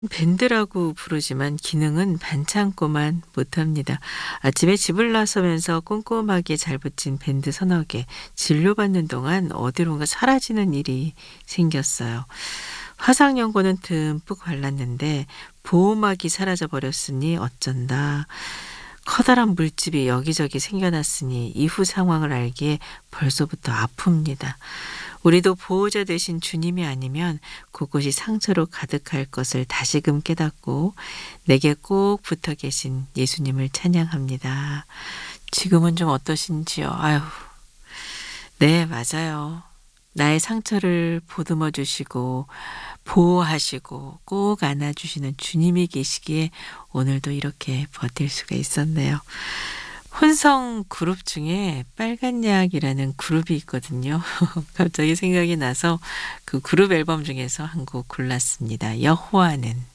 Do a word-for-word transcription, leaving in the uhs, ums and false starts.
밴드라고 부르지만 기능은 반창고만 못합니다. 아침에 집을 나서면서 꼼꼼하게 잘 붙인 밴드 서너 개 진료받는 동안 어디론가 사라지는 일이 생겼어요. 화상 연고는 듬뿍 발랐는데 보호막이 사라져 버렸으니 어쩐다. 커다란 물집이 여기저기 생겨났으니 이후 상황을 알기에 벌써부터 아픕니다. 우리도 보호자 되신 주님이 아니면 곳곳이 상처로 가득할 것을 다시금 깨닫고 내게 꼭 붙어 계신 예수님을 찬양합니다. 지금은 좀 어떠신지요? 아유, 네, 맞아요. 나의 상처를 보듬어 주시고 보호하시고 꼭 안아주시는 주님이 계시기에 오늘도 이렇게 버틸 수가 있었네요. 혼성 그룹 중에 빨간약이라는 그룹이 있거든요. 갑자기 생각이 나서 그 그룹 앨범 중에서 한 곡 골랐습니다. 여호와는.